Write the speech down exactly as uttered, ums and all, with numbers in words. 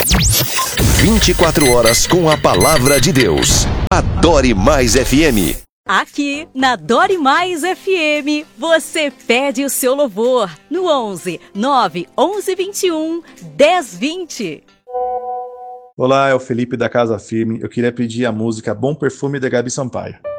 vinte e quatro horas com a palavra de Deus. Adore Mais F M. Aqui na Adore Mais F M, você pede o seu louvor no onze, nove, onze, vinte e um, dez, vinte. Olá, é o Felipe da Casa Firme. Eu queria pedir a música Bom Perfume da Gabi Sampaio.